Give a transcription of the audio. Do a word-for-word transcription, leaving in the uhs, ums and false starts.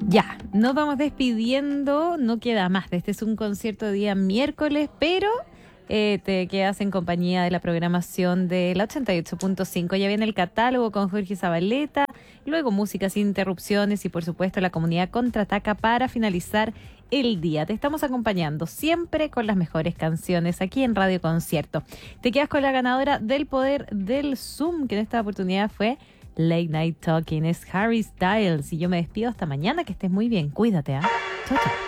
Ya, nos vamos despidiendo, no queda más. Este es un concierto día miércoles, pero eh, te quedas en compañía de la programación de la ochenta y ocho punto cinco. Ya viene el catálogo con Jorge Zabaleta, luego música sin interrupciones y por supuesto la comunidad contraataca para finalizar el día. Te estamos acompañando siempre con las mejores canciones aquí en Radio Concierto. Te quedas con la ganadora del poder del Zoom, que en esta oportunidad fue Late Night Talking, es Harry Styles. Y yo me despido hasta mañana, que estés muy bien. Cuídate, ¿ah? ¿eh? Chao, chao.